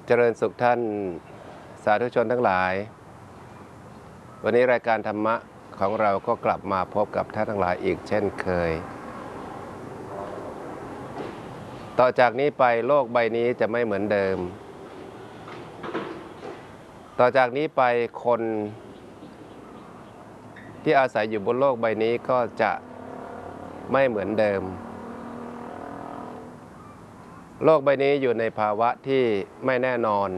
เจริญสุขท่านสาธุชนทั้งหลายวันนี้รายการธรรมะของเราก็กลับมาพบกับท่านทั้งหลายอีกเช่นเคยต่อจากนี้ไปโลกใบนี้จะไม่เหมือนเดิมต่อจากนี้ไปคนที่อาศัยอยู่บนโลกใบนี้ก็จะไม่เหมือนเดิมโลกใบนี้อยู่ในภาวะที่ไม่แน่นอน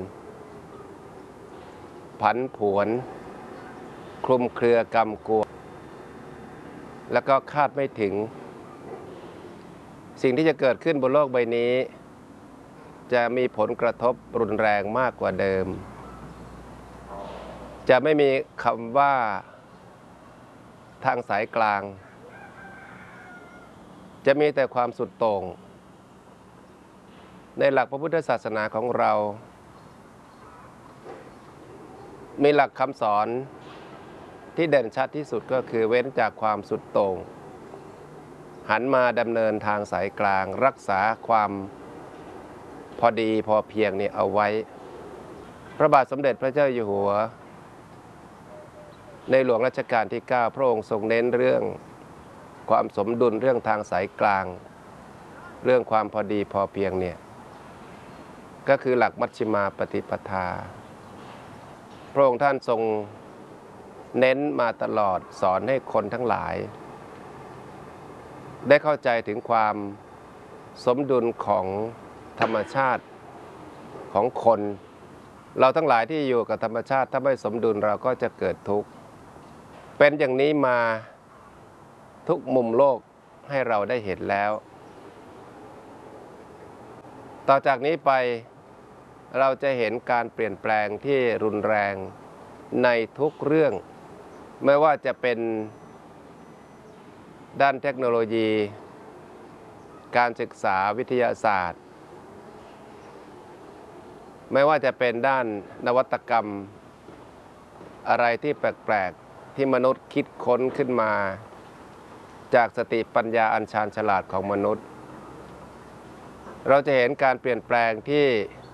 ผันผวนคลุมเครือกำกวมแล้วก็คาดไม่ถึงสิ่งที่จะเกิดขึ้นบนโลกใบนี้จะมีผลกระทบรุนแรงมากกว่าเดิมจะไม่มีคำว่าทางสายกลางจะมีแต่ความสุดโต่งในหลักพระพุทธศาสนาของเรามีหลักคำสอนที่เด่นชัดที่สุดก็คือเว้นจากความสุดโต่งหันมาดำเนินทางสายกลางรักษาความพอดีพอเพียงนี่เอาไว้พระบาทสมเด็จพระเจ้าอยู่หัวในหลวงรัชกาลที่ 9พระองค์ทรงเน้นเรื่องความสมดุลเรื่องทางสายกลางเรื่องความพอดีพอเพียงเนี่ยก็คือหลักมัชฌิมาปฏิปทาพระองค์ท่านทรงเน้นมาตลอดสอนให้คนทั้งหลายได้เข้าใจถึงความสมดุลของธรรมชาติของคนเราทั้งหลายที่อยู่กับธรรมชาติถ้าไม่สมดุลเราก็จะเกิดทุกข์เป็นอย่างนี้มาทุกมุมโลกให้เราได้เห็นแล้วต่อจากนี้ไปเราจะเห็นการเปลี่ยนแปลงที่รุนแรงในทุกเรื่องไม่ว่าจะเป็นด้านเทคโนโลยีการศึกษาวิทยาศาสตร์ไม่ว่าจะเป็นด้านนวัตกรรมอะไรที่แปลกๆที่มนุษย์คิดค้นขึ้นมาจากสติปัญญาอันชาญฉลาดของมนุษย์เราจะเห็นการเปลี่ยนแปลงที่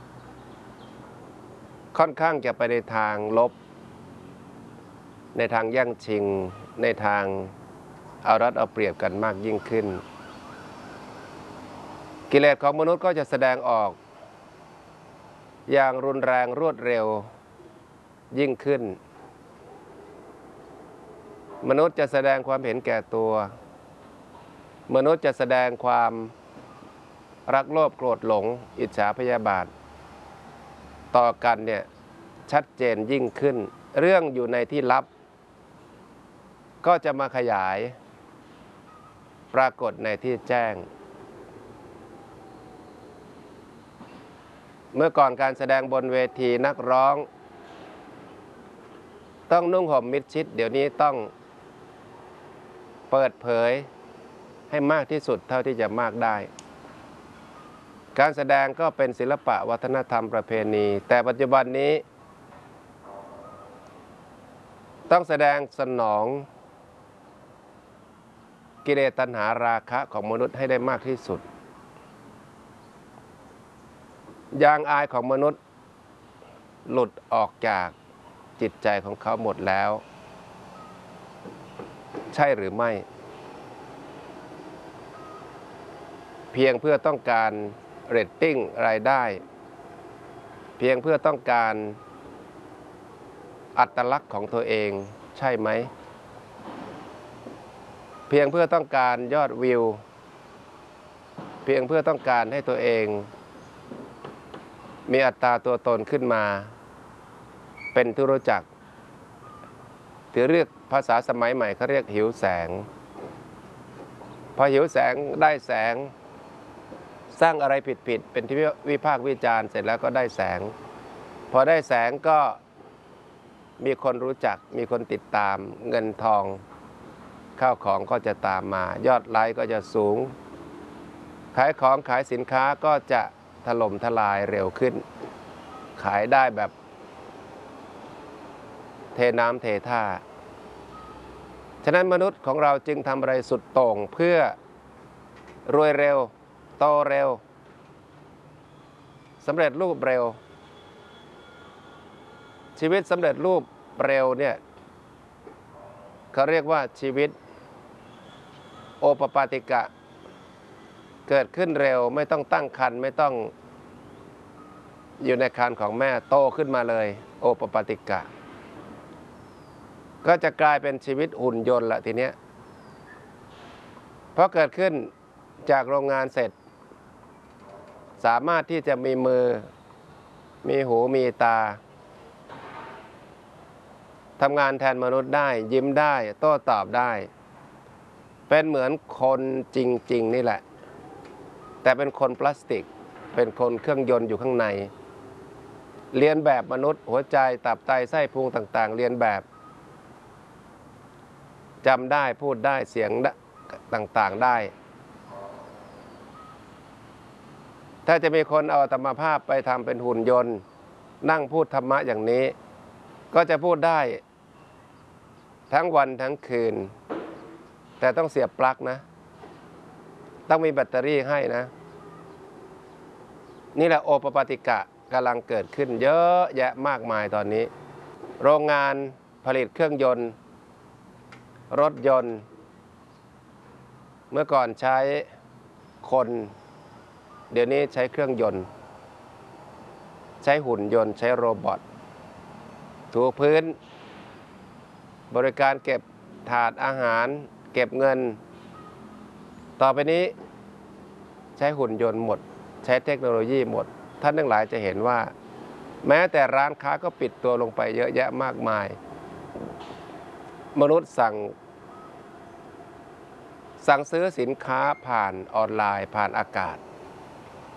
ค่อนข้างจะไปในทางลบในทางแย่งชิงในทางเอารัดเอาเปรียบกันมากยิ่งขึ้นกิเลสของมนุษย์ก็จะแสดงออกอย่างรุนแรงรวดเร็วยิ่งขึ้นมนุษย์จะแสดงความเห็นแก่ตัวมนุษย์จะแสดงความรักโลภโกรธหลงอิจฉาพยาบาทต่อกันเนี่ยชัดเจนยิ่งขึ้นเรื่องอยู่ในที่ลับก็จะมาขยายปรากฏในที่แจ้งเมื่อก่อนการแสดงบนเวทีนักร้องต้องนุ่งห่มมิดชิดเดี๋ยวนี้ต้องเปิดเผยให้มากที่สุดเท่าที่จะมากได้การแสดงก็เป็นศิลปะวัฒนธรรมประเพณีแต่ปัจจุบันนี้ต้องแสดงสนองกิเลสตัณหาราคะของมนุษย์ให้ได้มากที่สุดยางอายของมนุษย์หลุดออกจากจิตใจของเขาหมดแล้วใช่หรือไม่เพียงเพื่อต้องการเรตติ้งรายได้เพียงเพื่อต้องการอัตลักษณ์ของตัวเองใช่ไหมเพียงเพื่อต้องการยอดวิวเพียงเพื่อต้องการให้ตัวเองมีอัตราตัวตนขึ้นมาเป็นที่รู้จักถือเรียกภาษาสมัยใหม่เขาเรียกหิวแสงพอหิวแสงได้แสงสร้างอะไรผิดเป็นที่วิพากษ์วิจารณ์เสร็จแล้วก็ได้แสงพอได้แสงก็มีคนรู้จักมีคนติดตามเงินทองข้าวของก็จะตามมายอดไลค์ก็จะสูงขายของขายสินค้าก็จะถล่มทลายเร็วขึ้นขายได้แบบเทน้ำเทท่าฉะนั้นมนุษย์ของเราจึงทำอะไรสุดโต่งเพื่อรวยเร็วโตเร็วสำเร็จรูปเร็วชีวิตสำเร็จรูปเร็วเนี่ยเขาเรียกว่าชีวิตโอปปาติกะเกิดขึ้นเร็วไม่ต้องตั้งครรภ์ไม่ต้องอยู่ในครรภ์ของแม่โตขึ้นมาเลยโอปปาติกะก็จะกลายเป็นชีวิตหุ่นยนต์ละทีเนี้ยเพราะเกิดขึ้นจากโรงงานเสร็จสามารถที่จะมีมือมีหูมีตาทำงานแทนมนุษย์ได้ยิ้มได้โต้ตอบได้เป็นเหมือนคนจริงๆนี่แหละแต่เป็นคนพลาสติกเป็นคนเครื่องยนต์อยู่ข้างในเรียนแบบมนุษย์หัวใจตับไตไส้พุงต่างๆเรียนแบบจำได้พูดได้เสียงต่างๆได้ถ้าจะมีคนเอาธรรมภาพไปทำเป็นหุ่นยนต์นั่งพูดธรรมะอย่างนี้ก็จะพูดได้ทั้งวันทั้งคืนแต่ต้องเสียบปลั๊กนะต้องมีแบตเตอรี่ให้นะนี่แหละโอปปาติกะกำลังเกิดขึ้นเยอะแยะมากมายตอนนี้โรงงานผลิตเครื่องยนต์รถยนต์เมื่อก่อนใช้คนเดี๋ยวนี้ใช้เครื่องยนต์ใช้หุ่นยนต์ใช้โรบอทถูพื้นบริการเก็บถาดอาหารเก็บเงินต่อไปนี้ใช้หุ่นยนต์หมดใช้เทคโนโลยีหมดท่านทั้งหลายจะเห็นว่าแม้แต่ร้านค้าก็ปิดตัวลงไปเยอะแยะมากมายมนุษย์สั่งซื้อสินค้าผ่านออนไลน์ผ่านอากาศ